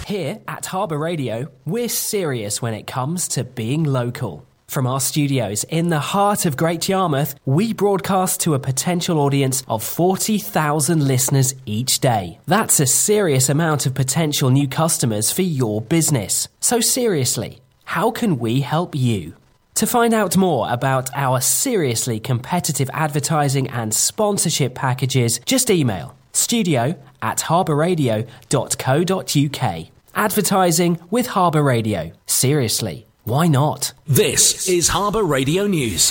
Here at Harbour Radio, we're serious when it comes to being local. From our studios in the heart of Great Yarmouth, we broadcast to a potential audience of 40,000 listeners each day. That's a serious amount of potential new customers for your business. So seriously, how can we help you? To find out more about our seriously competitive advertising and sponsorship packages, just email studio@harbourradio.co.uk. Advertising with Harbour Radio. Seriously, why not? This is Harbour Radio News.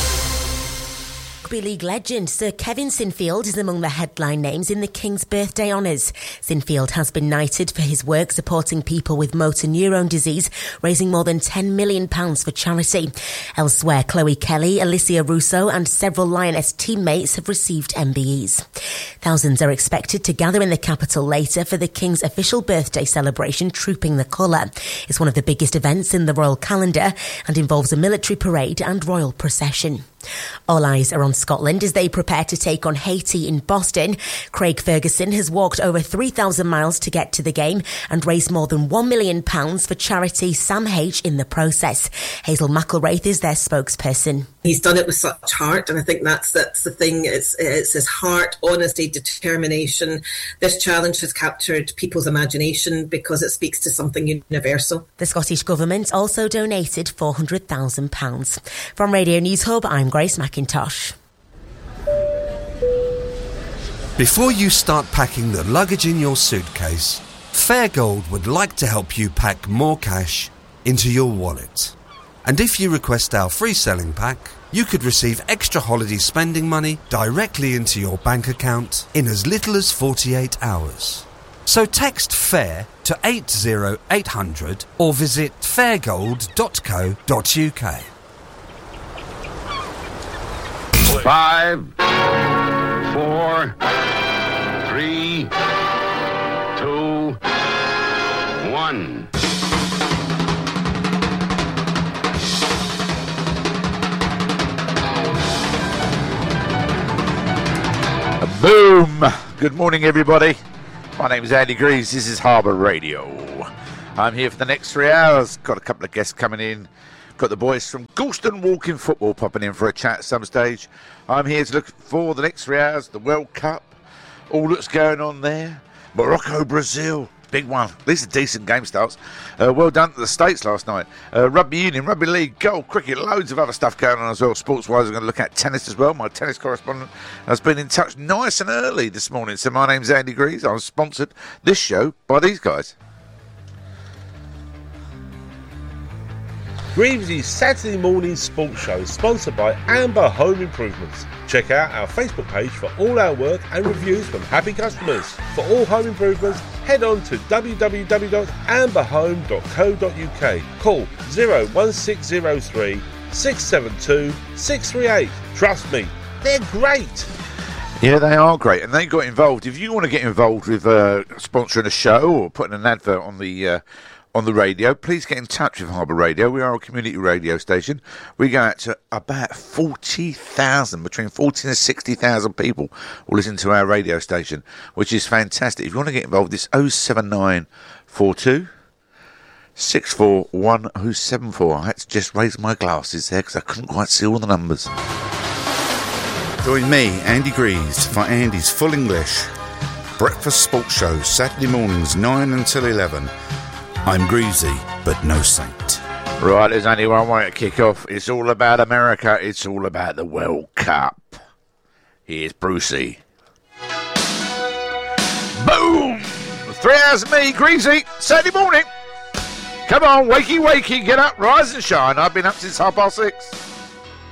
Rugby League legend Sir Kevin Sinfield is among the headline names in the King's Birthday Honours. Sinfield has been knighted for his work supporting people with motor neurone disease, raising more than £10 million for charity. Elsewhere, Chloe Kelly, Alicia Russo and several Lioness teammates have received MBEs. Thousands are expected to gather in the capital later for the King's official birthday celebration, Trooping the Colour. It's one of the biggest events in the royal calendar and involves a military parade and royal procession. All eyes are on Scotland as they prepare to take on Haiti in Boston. Craig Ferguson has walked over 3,000 miles to get to the game and raised more than £1 million for charity Sam H in the process. Hazel McElwraith is their spokesperson. He's done it with such heart, and I think that's the thing. It's his heart, honesty, determination. This challenge has captured people's imagination because it speaks to something universal. The Scottish Government also donated £400,000. From Radio News Hub, I'm Grace McIntosh. Before you start packing the luggage in your suitcase, Fairgold would like to help you pack more cash into your wallet. And if you request our free selling pack, you could receive extra holiday spending money directly into your bank account in as little as 48 hours. So text FAIR to 80800 or visit fairgold.co.uk. 5, 4, 3, 2, 1. Boom! Good morning, everybody. My name is Andy Greaves. This is Harbour Radio. I'm here for the next 3 hours. Got a couple of guests coming in. Got the boys from Galston Walking Football popping in for a chat at some stage. I'm here to look for the next 3 hours, the World Cup, all that's going on there. Morocco, Brazil, big one. At least a decent game starts. Well done to the States last night. Rugby union, rugby league, golf, cricket, loads of other stuff going on as well. Sports-wise, I'm going to look at tennis as well. My tennis correspondent has been in touch nice and early this morning. So my name's Andy Greaves. I'm sponsored this show by these guys. Greaves' Saturday morning sports show is sponsored by Amber Home Improvements. Check out our Facebook page for all our work and reviews from happy customers. For all home improvements, head on to www.amberhome.co.uk. Call 01603 672 638. Trust me, they're great. Yeah, they are great, and they got involved. If you want to get involved with sponsoring a show or putting an advert on the radio, please get in touch with Harbour Radio. We are a community radio station. We go out to about 40,000, between 40 and 60,000 people who listen to our radio station, which is fantastic. If you want to get involved, it's 07942 641074. I had to just raise my glasses there because I couldn't quite see all the numbers. Join me, Andy Greaves, for Andy's Full English Breakfast Sports Show, Saturday mornings 9 until 11. I'm greasy, but no saint. Right, there's only one way to kick off. It's all about America. It's all about the World Cup. Here's Brucey. Boom! 3 hours of me, greasy, Saturday morning. Come on, wakey, wakey, get up, rise and shine. I've been up since 6:30.